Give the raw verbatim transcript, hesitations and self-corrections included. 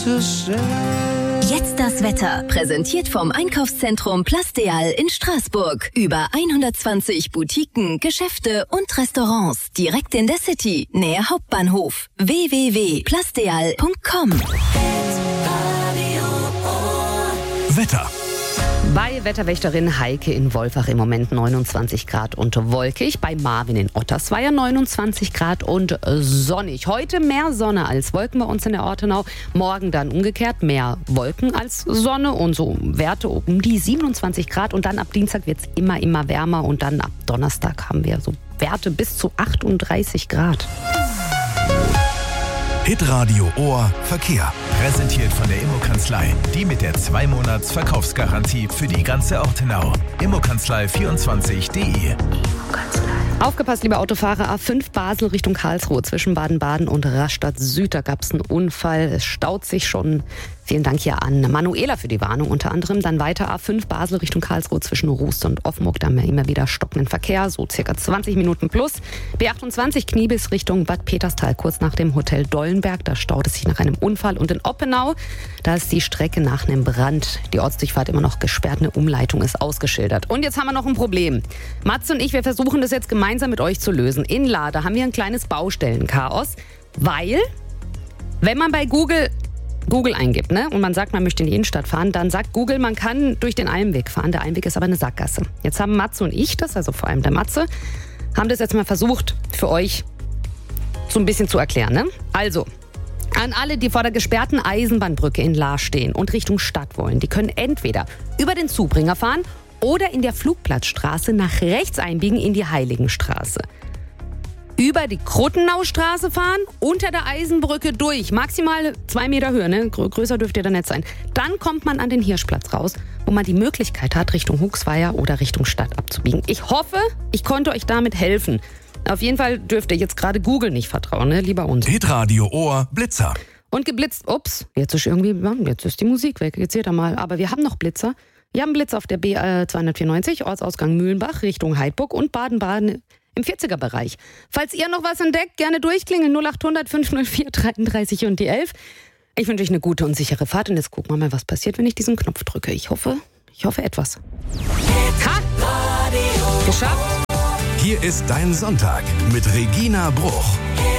Jetzt das Wetter, präsentiert vom Einkaufszentrum Plasteal in Straßburg. Über hundertzwanzig Boutiquen, Geschäfte und Restaurants direkt in der City, nähe Hauptbahnhof. w w w punkt plasteal punkt com. Wetter. Bei Wetterwächterin Heike in Wolfach im Moment neunundzwanzig Grad und wolkig. Bei Marvin in Ottersweier neunundzwanzig Grad und sonnig. Heute mehr Sonne als Wolken bei uns in der Ortenau. Morgen dann umgekehrt mehr Wolken als Sonne und so Werte um die siebenundzwanzig Grad. Und dann ab Dienstag wird es immer, immer wärmer. Und dann ab Donnerstag haben wir so Werte bis zu achtunddreißig Grad. Hitradio Ohr Verkehr. Präsentiert von der Immokanzlei. Die mit der zwei Monats Verkaufsgarantie für die ganze Ortenau. Immokanzlei vierundzwanzig punkt de. Aufgepasst, liebe Autofahrer. A fünf Basel Richtung Karlsruhe zwischen Baden-Baden und Rastatt Süd. Da gab es einen Unfall. Es staut sich schon. Vielen Dank hier an Manuela für die Warnung unter anderem. Dann weiter A fünf Basel Richtung Karlsruhe zwischen Rust und Offenburg. Da haben wir immer wieder stockenden Verkehr, so circa zwanzig Minuten plus. B achtundzwanzig Kniebis Richtung Bad Peterstal, kurz nach dem Hotel Dollenberg. Da staut es sich nach einem Unfall. Und in Oppenau, da ist die Strecke nach einem Brand. Die Ortsdurchfahrt immer noch gesperrt, eine Umleitung ist ausgeschildert. Und jetzt haben wir noch ein Problem. Matze und ich, wir versuchen das jetzt gemeinsam mit euch zu lösen. In Lade haben wir ein kleines Baustellenchaos, weil, wenn man bei Google Google eingibt, ne, und man sagt, man möchte in die Innenstadt fahren, dann sagt Google, man kann durch den Einweg fahren. Der Einweg ist aber eine Sackgasse. Jetzt haben Matze und ich das, also vor allem der Matze, haben das jetzt mal versucht, für euch so ein bisschen zu erklären. Ne? Also, an alle, die vor der gesperrten Eisenbahnbrücke in Lahr stehen und Richtung Stadt wollen, die können entweder über den Zubringer fahren oder in der Flugplatzstraße nach rechts einbiegen in die Heiligenstraße. Über die Kruttenaustraße fahren, unter der Eisenbrücke durch, maximal zwei Meter Höhe, ne? Größer dürft ihr da nicht sein. Dann kommt man an den Hirschplatz raus, wo man die Möglichkeit hat, Richtung Huxweier oder Richtung Stadt abzubiegen. Ich hoffe, ich konnte euch damit helfen. Auf jeden Fall dürft ihr jetzt gerade Google nicht vertrauen, ne? Lieber uns. Hitradio Ohr Blitzer. Und geblitzt, ups, jetzt ist irgendwie, jetzt ist die Musik weg, jetzt seht ihr mal. Aber wir haben noch Blitzer. Wir haben Blitz auf der B zweihundertvierundneunzig, Ortsausgang Mühlenbach, Richtung Heidburg und Baden-Baden im vierziger-Bereich. Falls ihr noch was entdeckt, gerne durchklingeln. null achthundert fünfhundertvier dreiunddreißig und die elf. Ich wünsche euch eine gute und sichere Fahrt. Und jetzt gucken wir mal, was passiert, wenn ich diesen Knopf drücke. Ich hoffe, ich hoffe etwas. Ha! Geschafft! Hier ist dein Sonntag mit Regina Bruch.